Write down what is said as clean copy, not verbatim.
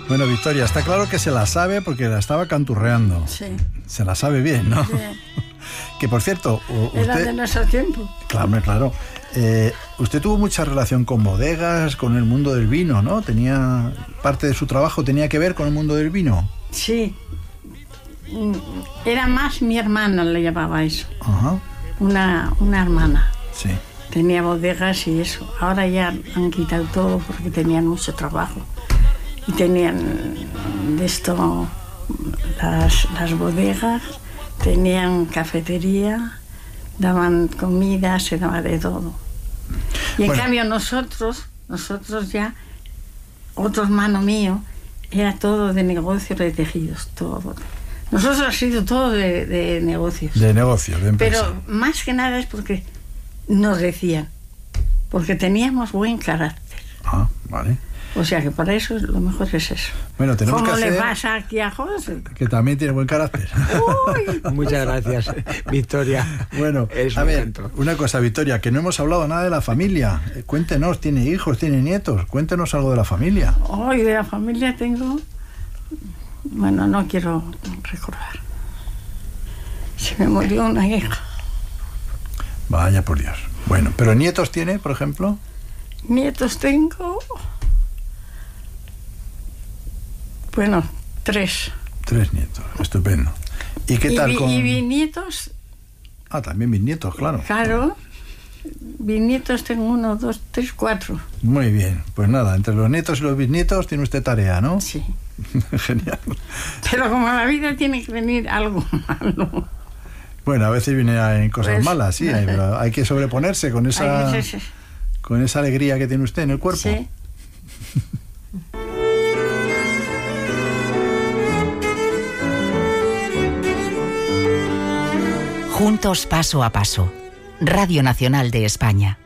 Bueno, Victoria, está claro que se la sabe porque la estaba canturreando. Sí. Se la sabe bien, ¿no? Bien. Que por cierto, Era de nuestro tiempo. Claro, claro. Usted tuvo mucha relación con bodegas, con el mundo del vino, ¿no? Tenía parte de su trabajo tenía que ver con el mundo del vino. Sí. Era más mi hermana, le llamaba eso. Ajá. Una hermana. Sí. Tenía bodegas y eso. Ahora ya han quitado todo porque tenían mucho trabajo. Y tenían de esto las bodegas, tenían cafetería, daban comida, se daba de todo. Y en cambio nosotros ya, otro hermano mío, era todo de negocios de tejidos, todo. Nosotros ha sido todo de negocios. De negocios, de empresa. Pero más que nada es porque nos decían, porque teníamos buen carácter. Ah, vale. O sea que para eso lo mejor es eso. Bueno, tenemos ¿Cómo que hacer... le pasa aquí a José? Que también tiene buen carácter. Uy. Muchas gracias, Victoria. Bueno, a ver, una cosa, Victoria, que no hemos hablado nada de la familia. Cuéntenos, ¿tiene hijos, tiene nietos? Cuéntenos algo de la familia. Hoy de la familia tengo... Bueno, no quiero recordar. Se me murió una hija. Vaya por Dios. Bueno, ¿pero nietos tiene, por ejemplo? Nietos tengo... Bueno, 3. 3 nietos, estupendo. ¿Y qué tal con...? Y bisnietos... Ah, también bisnietos, claro. Claro. Bisnietos tengo 1, 2, 3, 4. Muy bien. Pues nada, entre los nietos y los bisnietos tiene usted tarea, ¿no? Sí. Genial. Pero como a la vida tiene que venir algo malo. Bueno, a veces vienen cosas Pues, malas, sí, pero hay que sobreponerse con esa alegría que tiene usted en el cuerpo. Sí. Juntos paso a paso. Radio Nacional de España.